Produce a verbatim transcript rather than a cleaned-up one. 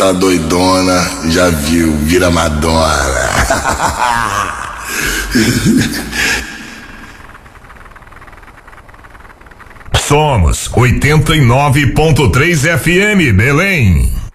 aquela doidona, já viu, vira Madonna. Somos oitenta e nove ponto três F M, Belém.